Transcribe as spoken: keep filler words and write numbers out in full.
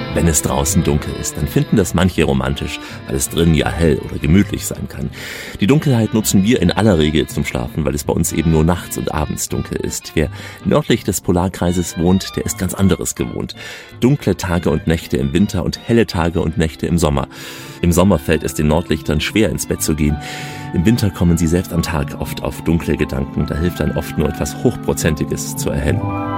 wenn es draußen dunkel ist. Dann finden das manche romantisch, weil es drin ja hell oder gemütlich sein kann. Die Dunkelheit nutzen wir in aller Regel zum Schlafen, weil es bei uns eben nur nachts und abends dunkel ist. Wer nördlich des Polarkreises wohnt, der ist ganz anderes gewohnt. Dunkle Tage und Nächte im Winter und helle Tage und Nächte im Sommer. Im Sommer fällt es den Nordlichtern schwer, ins Bett zu gehen. Im Winter kommen sie selbst am Tag oft auf dunkle Gedanken. Da hilft dann oft nur etwas Hochprozentiges zur Erhellung.